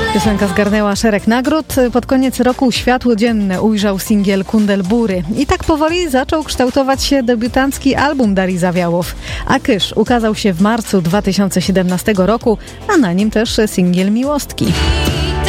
Piosenka zgarnęła szereg nagród. Pod koniec roku światło dzienne ujrzał singiel Kundelbury. I tak powoli zaczął kształtować się debiutancki album Darii Zawiałow. A Kysz ukazał się w marcu 2017 roku, a na nim też singiel Miłostki.